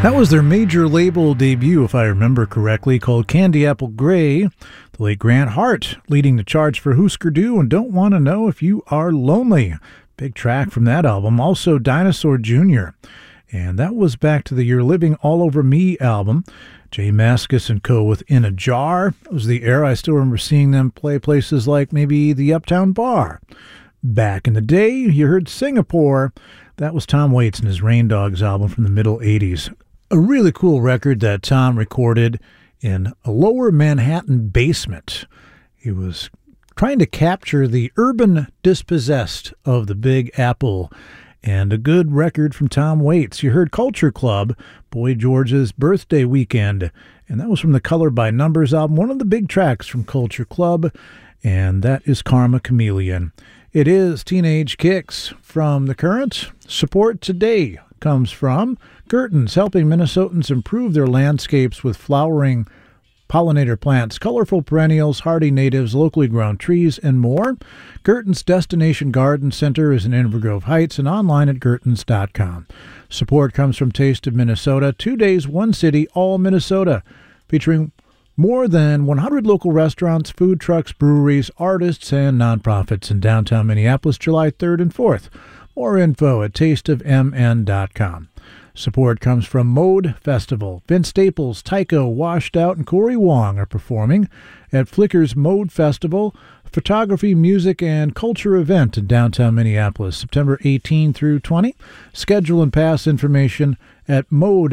That was their major label debut, if I remember correctly, called Candy Apple Gray. The late Grant Hart leading the charts for Husker Du and Don't Want to Know If You Are Lonely. Big track from that album. Also Dinosaur Jr. And that was back to the You're Living All Over Me album. J Mascis and co. with In a Jar. It was the era I still remember seeing them play places like maybe the Uptown Bar. Back in the day, you heard Singapore. That was Tom Waits and his Rain Dogs album from the middle 80s. A really cool record that Tom recorded in a lower Manhattan basement. He was trying to capture the urban dispossessed of the Big Apple, and a good record from Tom Waits. You heard Culture Club, Boy George's Birthday Weekend, and that was from the Color by Numbers album, one of the big tracks from Culture Club, and that is Karma Chameleon. It is Teenage Kicks from The Current. Support today comes from Gertens, helping Minnesotans improve their landscapes with flowering pollinator plants, colorful perennials, hardy natives, locally grown trees, and more. Gertens Destination Garden Center is in Inver Grove Heights and online at gertens.com. Support comes from Taste of Minnesota, 2 days, one city, all Minnesota, featuring more than 100 local restaurants, food trucks, breweries, artists, and nonprofits in downtown Minneapolis, July 3rd and 4th. More info at tasteofmn.com. Support comes from Mode Festival. Vince Staples, Tycho, Washed Out, and Corey Wong are performing at Flicker's Mode Festival, photography, music, and culture event in downtown Minneapolis, September 18 through 20. Schedule and pass information at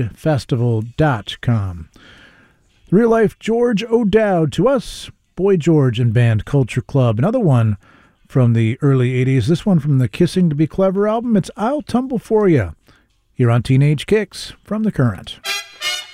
modefestival.com. Real-life George O'Dowd to us, Boy George and band Culture Club. Another one from the early 80s. This one from the Kissing to Be Clever album. It's I'll Tumble For Ya. Here on Teenage Kicks from The Current.